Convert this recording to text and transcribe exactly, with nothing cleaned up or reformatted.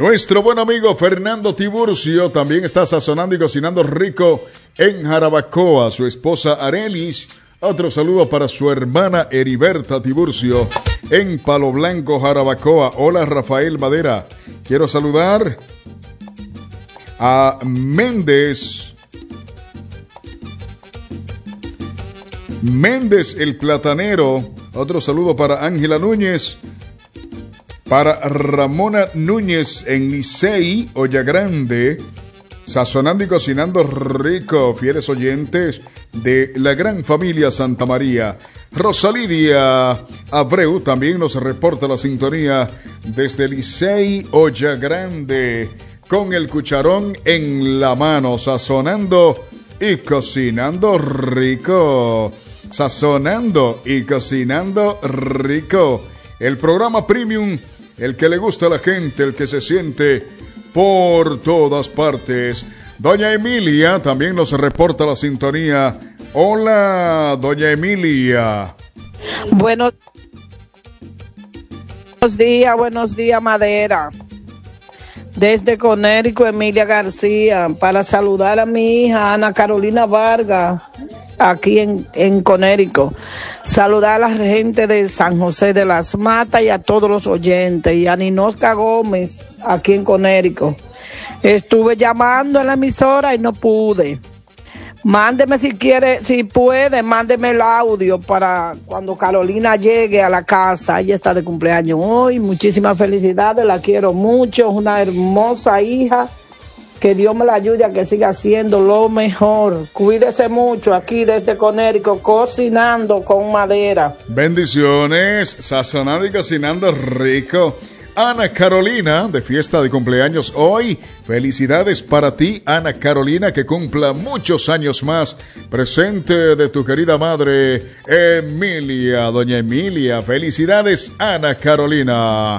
Nuestro buen amigo Fernando Tiburcio también está sazonando y cocinando rico en Jarabacoa. Su esposa Arelis. Otro saludo para su hermana Heriberta Tiburcio en Palo Blanco, Jarabacoa. Hola, Rafael Madera. Quiero saludar a Méndez. Méndez el Platanero. Otro saludo para Ángela Núñez. Para Ramona Núñez en Licey, Olla Grande. Sazonando y cocinando rico, fieles oyentes de la gran familia Santa María. Rosalidia Abreu también nos reporta la sintonía desde Licey, Olla Grande, con el cucharón en la mano, sazonando y cocinando rico. Sazonando y cocinando rico. El programa Premium, el que le gusta a la gente, el que se siente por todas partes. Doña Emilia también nos reporta la sintonía. Hola, doña Emilia. Buenos días, buenos días, Madera. Desde Conérico, Emilia García, para saludar a mi hija Ana Carolina Vargas, aquí en, en Conérico. Saludar a la gente de San José de las Matas y a todos los oyentes. Y a Ninosca Gómez, aquí en Conérico. Estuve llamando a la emisora y no pude. Mándeme si quiere, si puede, mándeme el audio para cuando Carolina llegue a la casa. Ella está de cumpleaños hoy. Muchísimas felicidades, la quiero mucho. Es una hermosa hija. Que Dios me la ayude a que siga haciendo lo mejor. Cuídese mucho aquí desde Conérico, cocinando con madera. Bendiciones, sazonando y cocinando rico. Ana Carolina, de fiesta de cumpleaños hoy. Felicidades para ti, Ana Carolina, que cumpla muchos años más. Presente de tu querida madre, Emilia, doña Emilia. Felicidades, Ana Carolina.